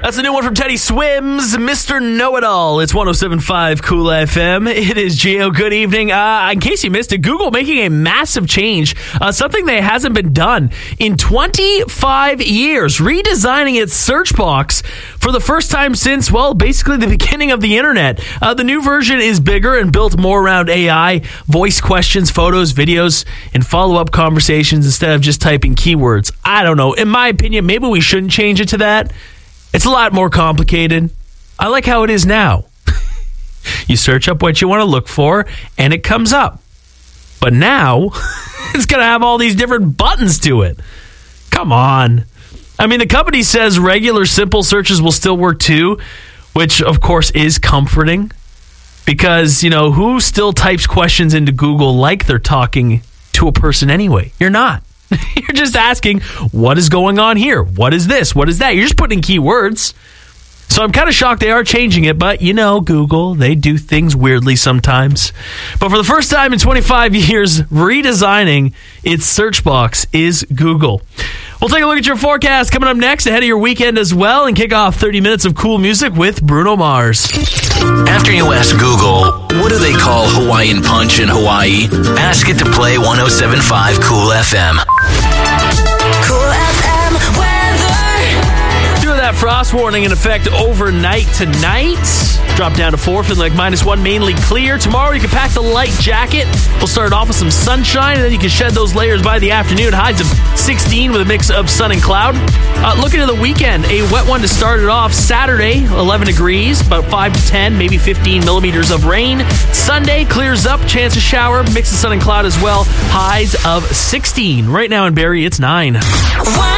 That's a new one from Teddy Swims, Mr. Know-It-All. It's 107.5 Cool FM. It is Geo. Good evening. In case you missed it, Google making a massive change, something that hasn't been done in 25 years, redesigning its search box for the first time since, well, basically the beginning of the internet. The new version is bigger and built more around AI, voice questions, photos, videos, and follow-up conversations instead of just typing keywords. I don't know. In my opinion, maybe we shouldn't change it to that. It's a lot more complicated. I like how it is now. You search up what you want to look for, and it comes up. But now, it's going to have all these different buttons to it. Come on. I mean, the company says regular simple searches will still work too, which, of course, is comforting. Because, you know, who still types questions into Google like they're talking to a person anyway? You're not. You're just asking, what is going on here? What is this? What is that? You're just putting keywords. So I'm kind of shocked they are changing it, but you know, Google, they do things weirdly sometimes. But for the first time in 25 years, redesigning its search box is Google. We'll take a look at your forecast coming up next, ahead of your weekend as well, and kick off 30 minutes of cool music with Bruno Mars. After you ask Google, what do they call Hawaiian Punch in Hawaii? Ask it to play 107.5 Cool FM. Cool FM weather. Due to that frost warning in effect overnight tonight, drop down to 4, feeling like -1, mainly clear. Tomorrow you can pack the light jacket. We'll start off with some sunshine, and then you can shed those layers by the afternoon. Highs of 16 with a mix of sun and cloud. Looking at the weekend, a wet one to start it off. Saturday, 11 degrees, about 5 to 10, maybe 15 millimeters of rain. Sunday, clears up, chance of shower, mix of sun and cloud as well. Highs of 16. Right now in Barrie, it's 9.